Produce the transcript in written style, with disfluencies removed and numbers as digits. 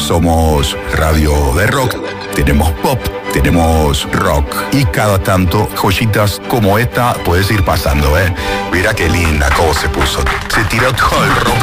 Somos radio de rock, tenemos pop, tenemos rock y cada tanto joyitas como esta puedes ir pasando, ¿eh? Mira qué linda cómo se puso. Se tiró todo el rock.